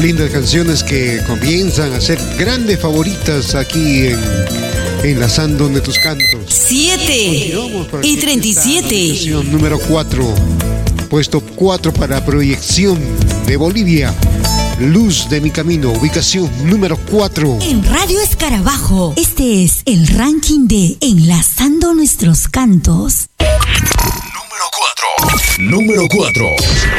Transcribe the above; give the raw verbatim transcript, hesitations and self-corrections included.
lindas canciones que comienzan a ser grandes favoritas aquí en Enlazando de tus cantos. siete y treinta y siete. Número cuatro. Puesto cuatro para proyección de Bolivia. Luz de mi camino, ubicación número cuatro. En Radio Escarabajo, este es el ranking de Enlazando Nuestros Cantos. Número cuatro. Número cuatro.